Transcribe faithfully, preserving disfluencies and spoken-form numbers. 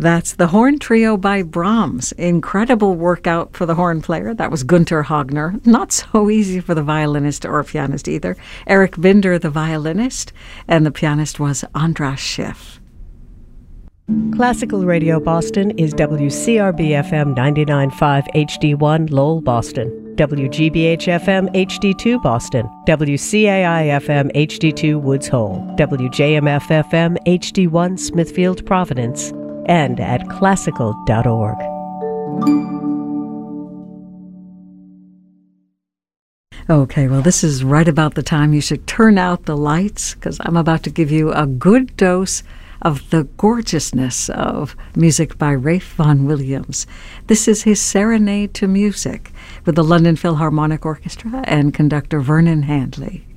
That's the Horn Trio by Brahms. Incredible workout for the horn player. That was Gunther Hagner. Not so easy for the violinist or pianist either. Eric Binder, the violinist, and the pianist was Andras Schiff. Classical Radio Boston is W C R B F M ninety-nine point five H D one Lowell, Boston, W G B H F M H D two Boston, W C A I F M H D two Woods Hole, W J M F F M H D one Smithfield, Providence, and at classical dot org. Okay, well, this is right about the time you should turn out the lights, because I'm about to give you a good dose of the gorgeousness of music by Ralph Vaughan Williams. This is his Serenade to Music with the London Philharmonic Orchestra and conductor Vernon Handley.